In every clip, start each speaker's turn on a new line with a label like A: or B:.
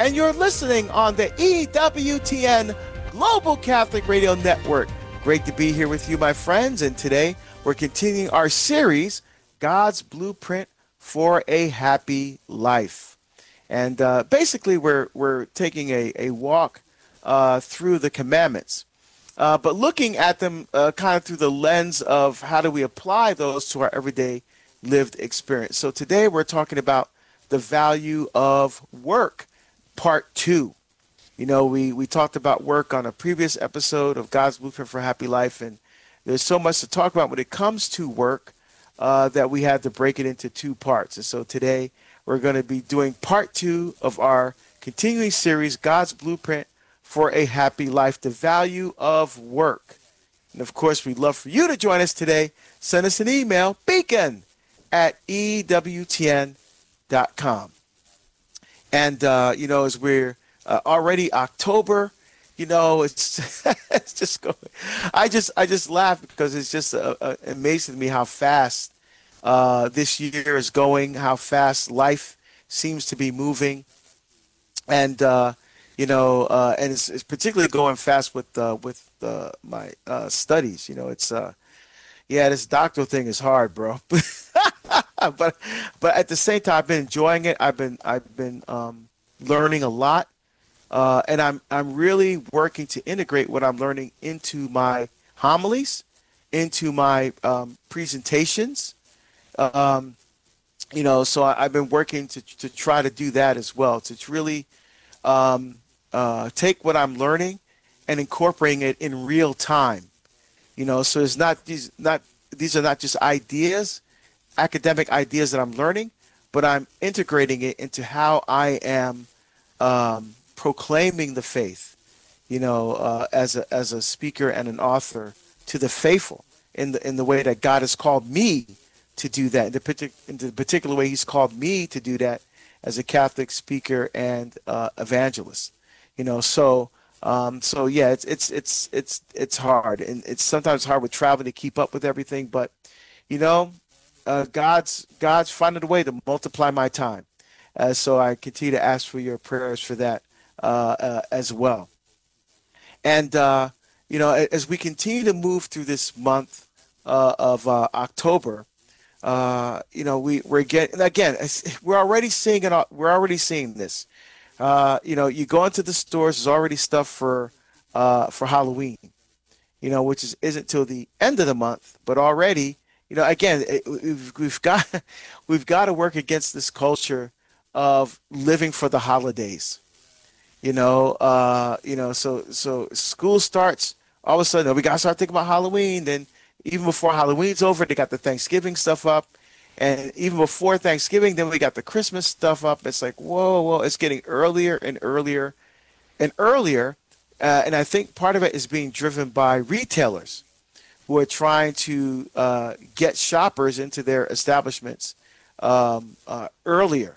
A: and you're listening on the EWTN Global Catholic Radio Network. Great to be here with you, my friends, and today we're continuing our series, God's Blueprint for a Happy Life. And basically, we're taking a walk through the commandments, but looking at them kind of through the lens of how do we apply those to our everyday lived experience. So today we're talking about the value of work, part 2. You know, we talked about work on a previous episode of God's Blueprint for a Happy Life, and there's so much to talk about when it comes to work that we had to break it into 2 parts. And so today we're going to be doing part 2 of our continuing series, God's Blueprint for a Happy Life, the value of work. And of course, we'd love for you to join us today. Send us an email, beacon@ewtn.com. And, you know, as we're already October, you know, it's it's just going. I just laugh because it's just amazing to me how fast this year is going, how fast life seems to be moving, and you know, and it's particularly going fast with my studies. You know, it's yeah, this doctoral thing is hard, bro. but at the same time, I've been enjoying it. I've been learning a lot. And I'm really working to integrate what I'm learning into my homilies, into my presentations. You know, so I've been working to try to do that as well, to really take what I'm learning and incorporating it in real time. You know, so it's these are not just ideas, academic ideas that I'm learning, but I'm integrating it into how I am proclaiming the faith, you know, as a speaker and an author to the faithful in the way that God has called me to do that, in the particular way He's called me to do that as a Catholic speaker and evangelist, you know. So yeah, it's hard, and it's sometimes hard with traveling to keep up with everything, but you know, God's finding a way to multiply my time. So I continue to ask for your prayers for that as well. And, you know, as we continue to move through this month of October, you know, we're getting, again, we're already seeing it. We're already seeing this. You know, you go into the stores, there's already stuff for Halloween, you know, which isn't till the end of the month, but already, you know, again, we've got to work against this culture of living for the holidays, you know. So school starts, all of a sudden we got to start thinking about Halloween. Then even before Halloween's over, they got the Thanksgiving stuff up, and even before Thanksgiving, then we got the Christmas stuff up. It's like whoa, it's getting earlier and earlier and earlier, and I think part of it is being driven by retailers who are trying to get shoppers into their establishments earlier.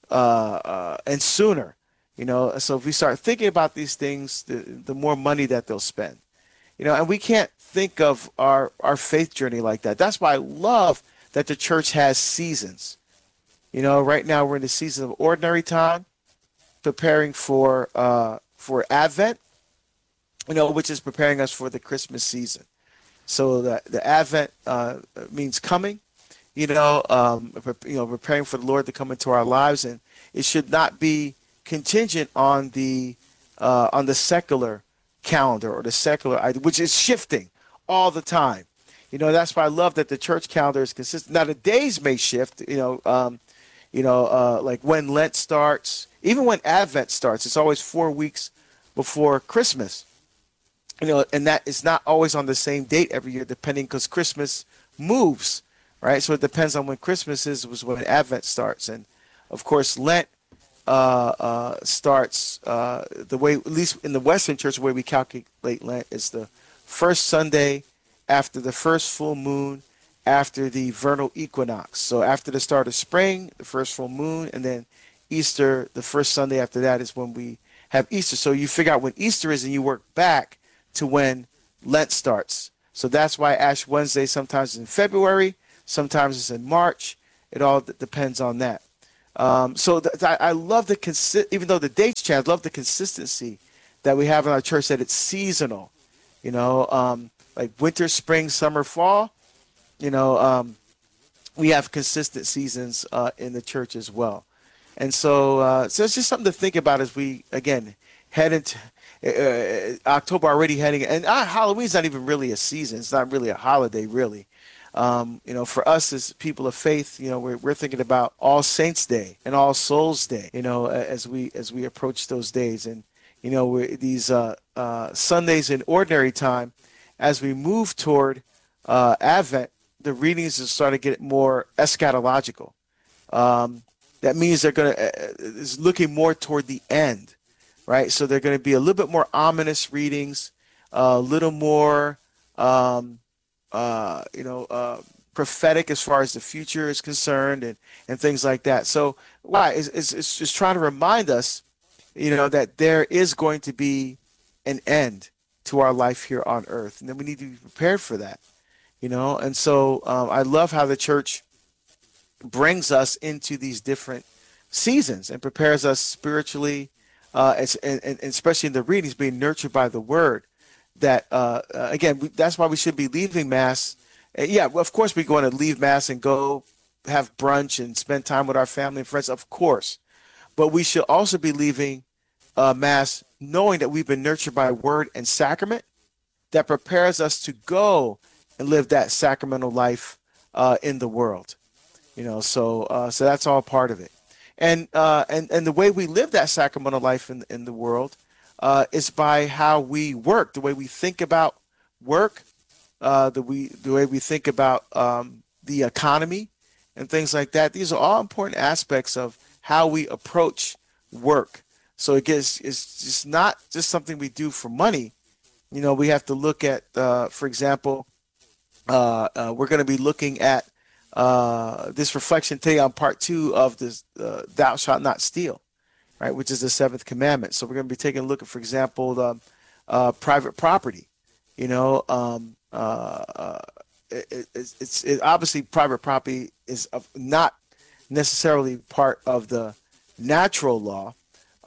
A: And sooner, you know. So if we start thinking about these things, the more money that they'll spend, you know. And we can't think of our faith journey like that. That's why I love that the church has seasons. You know, right now we're in the season of ordinary time, preparing for Advent, you know, which is preparing us for the Christmas season. So the Advent means coming. You know, preparing for the Lord to come into our lives, and it should not be contingent on the secular calendar or the secular, which is shifting all the time. You know, that's why I love that the church calendar is consistent. Now the days may shift. You know, like when Lent starts, even when Advent starts, it's always 4 weeks before Christmas. You know, and that is not always on the same date every year, depending, because Christmas moves. Right, so it depends on when Christmas was when Advent starts, and of course Lent starts the way, at least in the Western Church, the way we calculate Lent is the first Sunday after the first full moon after the vernal equinox. So after the start of spring, the first full moon, and then Easter, the first Sunday after that is when we have Easter. So you figure out when Easter is, and you work back to when Lent starts. So that's why Ash Wednesday sometimes is in February. Sometimes it's in March. It all depends on that. I love even though the dates change, I love the consistency that we have in our church, that it's seasonal, like winter, spring, summer, fall. You know, we have consistent seasons in the church as well. And so it's just something to think about as we, again, head into October already heading. And Halloween's not even really a season. It's not really a holiday, really. For us as people of faith, we're thinking about All Saints Day and All Souls Day, as we approach those days. And, these Sundays in ordinary time, as we move toward Advent, the readings are starting to get more eschatological. That means they're going to is looking more toward the end, right? So they're going to be a little bit more ominous readings, a little more, prophetic as far as the future is concerned, and things like that. So why it's just trying to remind us, that there is going to be an end to our life here on earth, and then we need to be prepared for that. And so I love how the church brings us into these different seasons and prepares us spiritually, and especially in the readings, being nurtured by the word. That again, that's why we should be leaving Mass. Yeah, well, of course, we're going to leave Mass and go have brunch and spend time with our family and friends, of course. But we should also be leaving Mass knowing that we've been nurtured by word and sacrament that prepares us to go and live that sacramental life in the world. So that's all part of it. And the way we live that sacramental life in the world is by how we work, the way we think about work, the way we think about the economy and things like that. These are all important aspects of how we approach work. So it's just not just something we do for money. We have to look at, for example, we're going to be looking at this reflection today on part 2 of this "Thou shalt not steal," right, which is the 7th commandment. So we're going to be taking a look at, for example, the private property. It's obviously private property is not necessarily part of the natural law,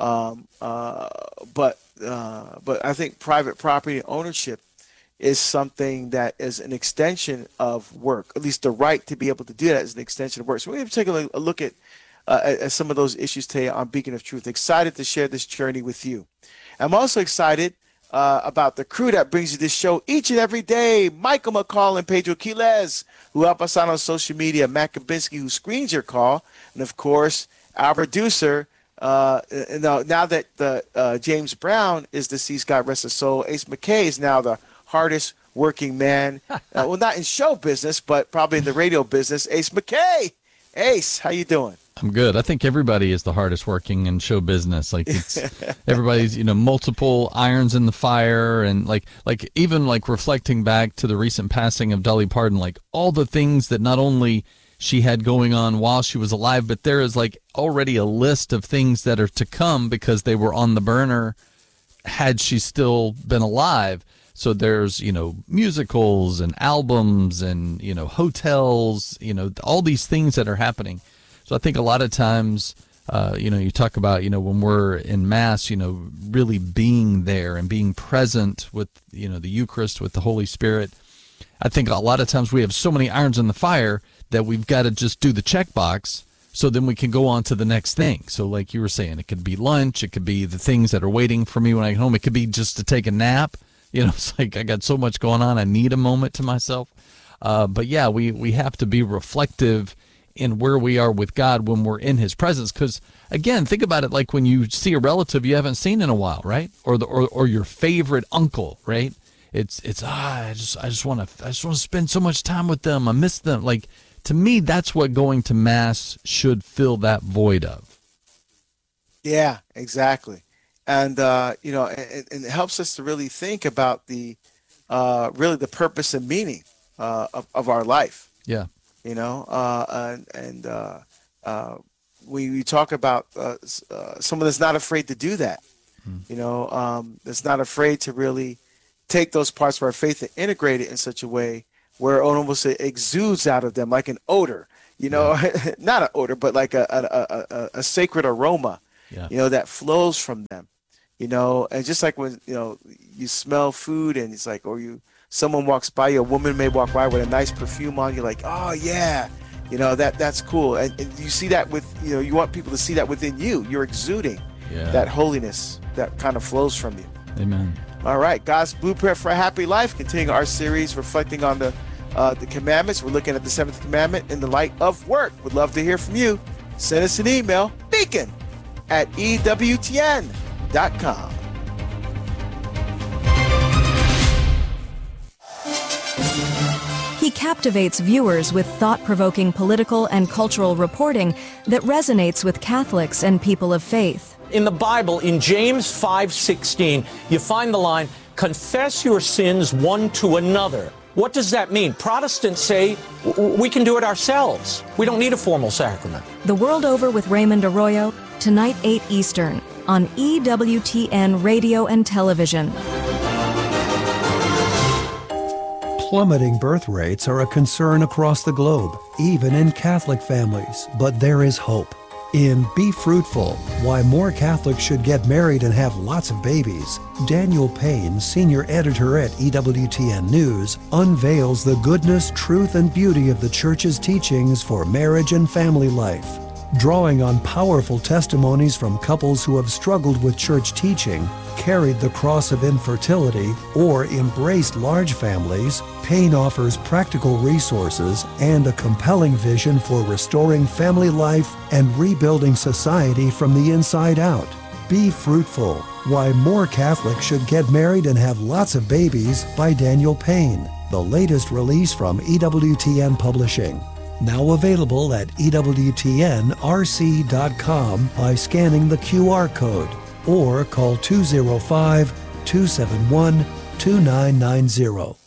A: but I think private property ownership is something that is an extension of work. At least the right to be able to do that is an extension of work. So we're going to take a look at some of those issues today on Beacon of Truth. Excited to share this journey with you. I'm also excited about the crew that brings you this show each and every day. Michael McCall and Pedro Quiles, who help us out on social media. Matt Kabinski, who screens your call. And, of course, our producer, now that James Brown is deceased, God rest his soul, Ace McKay is now the hardest working man. Well, not in show business, but probably in the radio business. Ace McKay. Ace, how you doing?
B: I'm good. I think everybody is the hardest working in show business. Like it's everybody's, multiple irons in the fire, and like even like reflecting back to the recent passing of Dolly Parton, like all the things that not only she had going on while she was alive, but there is like already a list of things that are to come because they were on the burner had she still been alive. So there's, musicals and albums and, hotels, all these things that are happening. So I think a lot of times, you talk about, when we're in Mass, really being there and being present with, the Eucharist, with the Holy Spirit. I think a lot of times we have so many irons in the fire that we've got to just do the checkbox so then we can go on to the next thing. So like you were saying, it could be lunch. It could be the things that are waiting for me when I get home. It could be just to take a nap. It's like I got so much going on. I need a moment to myself. But yeah, we have to be reflective in where we are with God when we're in his presence. Because again, think about it like when you see a relative you haven't seen in a while, right? Or your favorite uncle, right? I just want to spend so much time with them. I miss them. Like, to me, that's what going to Mass should fill that void of.
A: Yeah, exactly. And it helps us to really think about the purpose and meaning of our life.
B: Yeah.
A: We talk about someone that's not afraid to do that. That's not afraid to really take those parts of our faith and integrate it in such a way where it almost exudes out of them like an odor. not an odor, but like a sacred aroma,
B: Yeah.
A: that flows from them, and just like when, you smell food and it's like, or someone walks by you, a woman may walk by with a nice perfume on, you're like, oh yeah, that's cool. And you see that with, you want people to see that within you. You're exuding that holiness that kind of flows from you.
B: Amen.
A: All right, God's Blueprint for a Happy Life, continuing our series reflecting on the commandments. We're looking at the seventh commandment in the light of work. Would love to hear from you. Send us an email, beacon@ewtn.com.
C: He captivates viewers with thought-provoking political and cultural reporting that resonates with Catholics and people of faith.
D: In the Bible, in James 5:16, you find the line, confess your sins one to another. What does that mean? Protestants say we can do it ourselves. We don't need a formal sacrament.
C: The World Over with Raymond Arroyo, tonight 8 Eastern, on EWTN Radio and Television.
E: Plummeting birth rates are a concern across the globe, even in Catholic families, but there is hope. In Be Fruitful, Why More Catholics Should Get Married and Have Lots of Babies, Daniel Payne, senior editor at EWTN News, unveils the goodness, truth, and beauty of the Church's teachings for marriage and family life. Drawing on powerful testimonies from couples who have struggled with church teaching, carried the cross of infertility, or embraced large families, Payne offers practical resources and a compelling vision for restoring family life and rebuilding society from the inside out. Be Fruitful, Why More Catholics Should Get Married and Have Lots of Babies by Daniel Payne, the latest release from EWTN Publishing. Now available at EWTNRC.com by scanning the QR code or call 205-271-2990.